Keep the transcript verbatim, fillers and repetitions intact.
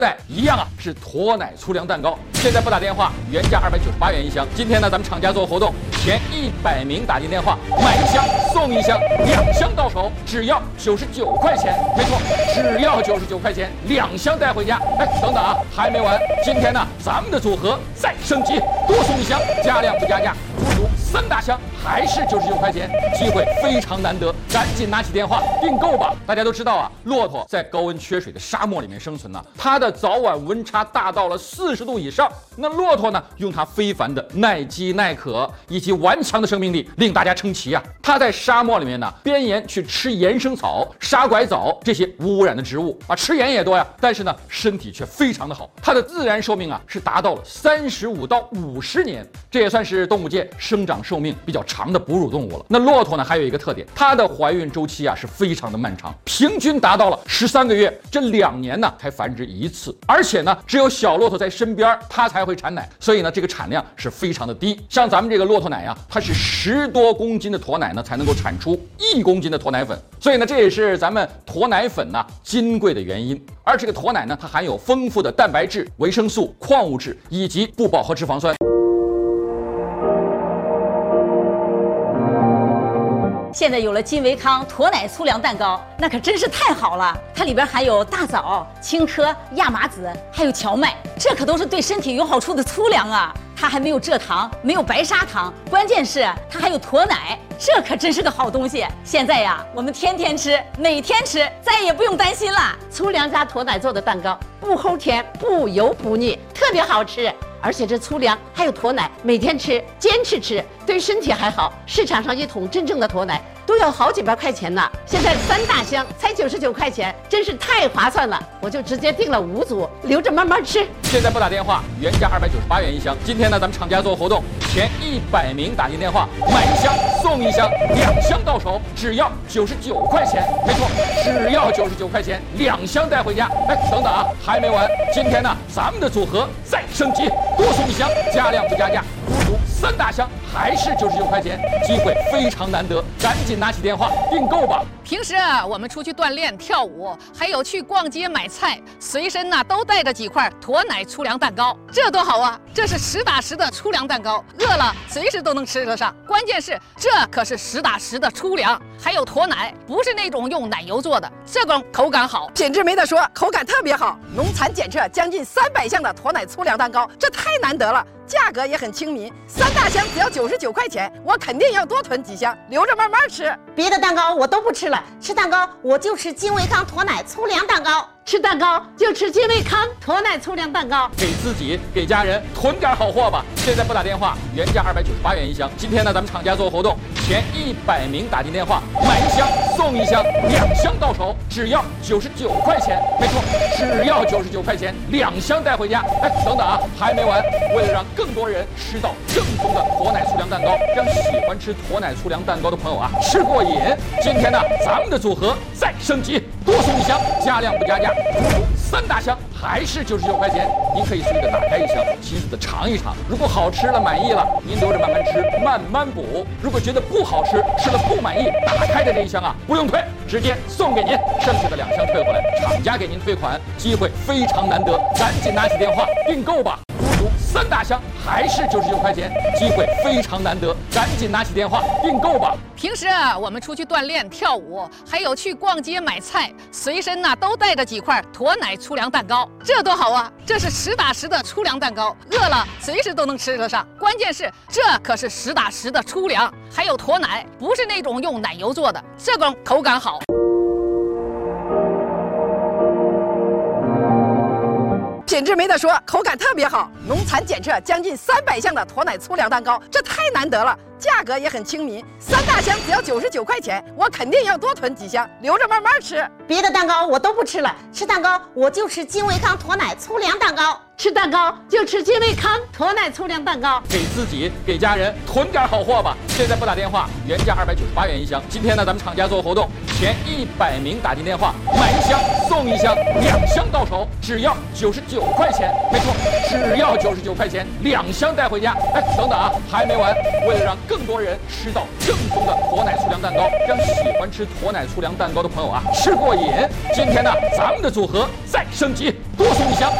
对，一样啊，是驼奶粗粮蛋糕。现在不打电话，原价二百九十八元一箱。今天呢，咱们厂家做活动，前一百名打进电话，买一箱送一箱，两箱到手，只要九十九块钱。没错，只要九十九块钱，两箱带回家。哎，等等啊，还没完。今天呢，咱们的组合再升级，多送一箱，加量不加价，足足三大箱，还是九十九块钱，机会非常难得，赶紧拿起电话订购吧。大家都知道啊，骆驼在高温缺水的沙漠里面生存呢、啊，它的早晚温差大到了四十度以上。那骆驼呢，用它非凡的耐饥耐渴以及顽强的生命力，令大家称奇啊。它在沙漠里面呢，边沿去吃岩生草、沙拐枣这些无污染的植物啊，吃盐也多呀，但是呢，身体却非常的好。它的自然寿命啊，是达到了三十五到五十年，这也算是动物界生长寿命比较长的哺乳动物了。那骆驼呢，还有一个特点，它的怀孕周期啊是非常的漫长，平均达到了十三个月，这两年呢才繁殖一次，而且呢，只有小骆驼在身边，它才会产奶，所以呢，这个产量是非常的低。像咱们这个骆驼奶啊，它是十多公斤的驼奶呢，才能够产出一公斤的驼奶粉，所以呢，这也是咱们驼奶粉呢金贵的原因。而这个驼奶呢，它含有丰富的蛋白质、维生素、矿物质以及不饱和脂肪酸。 现在有了金维康驼奶粗粮蛋糕，那可真是太好了。它里边含有大枣、青稞、亚麻籽，还有荞麦，这可都是对身体有好处的粗粮啊。它还没有蔗糖，没有白砂糖，关键是它还有驼奶，这可真是个好东西。现在呀，我们天天吃，每天吃，再也不用担心了。 粗粮加驼奶做的蛋糕，不齁甜，不油不腻，特别好吃。而且这粗粮还有驼奶，每天吃，坚持吃，对身体还好。市场上一桶真正的驼奶都要好几百块钱呢，现在三大箱才九十九块钱，真是太划算了。我就直接订了五组，留着慢慢吃。 现在不打电话，原价二百九十八元一箱。今天呢，咱们厂家做活动，前一百名打进电话，买一箱送一箱，两箱到手，只要九十九块钱。没错，只要九十九块钱，两箱带回家。哎，等等啊，还没完。今天呢，咱们的组合再升级，多送一箱，加量不加价，足足三大箱，还是九十九块钱，机会非常难得，赶紧拿起电话订购吧。 平时啊，我们出去锻炼、跳舞，还有去逛街买菜，随身呢、啊、都带着几块驼奶粗粮蛋糕，这多好啊！这是实打实的粗粮蛋糕，饿了随时都能吃得上。关键是这可是实打实的粗粮，还有驼奶，不是那种用奶油做的，这种口感好， 品质没得说，口感特别好。农残检测将近三百项的驼奶粗粮蛋糕，这太难得了。价格也很亲民，三大箱只要九十九块钱，我肯定要多囤几箱，留着慢慢吃。 别的蛋糕我都不吃了，吃蛋糕我就吃金维康驼奶粗粮蛋糕。 吃蛋糕就吃金维康驼奶粗粮蛋糕， 给自己给家人囤点好货吧。现在不打电话，原价二百九十八元一箱。今天呢，咱们厂家做活动，前一百名打进电话，买一箱送一箱，两箱到手，只要九十九块钱。没错，只要九十九块钱，两箱带回家。哎，等等啊，还没完。为了让更多人吃到正宗的驼奶粗粮蛋糕，让喜欢吃驼奶粗粮蛋糕的朋友啊吃过瘾，今天呢，咱们的组合再升级，多送一箱，加量不加价，足足三大箱，还是九十九块钱。您可以随着打开一箱，细细的尝一尝。如果好吃了，满意了，您留着慢慢吃，慢慢补。如果觉得不好吃，吃了不满意，打开的这一箱啊，不用退，直接送给您，剩下的两箱退回来，厂家给您退款，机会非常难得，赶紧拿起电话订购吧。三大箱，还是九十九块钱，机会非常难得，赶紧拿起电话订购吧。 平时啊，我们出去锻炼、跳舞，还有去逛街买菜，随身呢、啊、都带着几块驼奶粗粮蛋糕，这多好啊！这是实打实的粗粮蛋糕，饿了随时都能吃得上。关键是这可是实打实的粗粮，还有驼奶，不是那种用奶油做的，这种口感好。 品质没得说，口感特别好。农残检测将近三百项的驼奶粗粮蛋糕，这太难得了。价格也很亲民，三大箱只要九十九块钱，我肯定要多囤几箱，留着慢慢吃。 别的蛋糕我都不吃了，吃蛋糕我就吃金维康驼奶粗粮蛋糕。 吃蛋糕就吃金维康驼奶粗粮蛋糕， 给自己给家人囤点好货吧。现在不打电话，原价二百九十八元一箱。今天呢，咱们厂家做活动，前一百名打进电话，买一箱送一箱，两箱到手，只要九十九块钱。没错，只要九十九块钱，两箱带回家。哎，等等啊，还没完。为了让更多人吃到正宗的驼奶粗粮蛋糕，让喜欢吃驼奶粗粮蛋糕的朋友啊吃过瘾。今天呢，咱们的组合再升级，多送一箱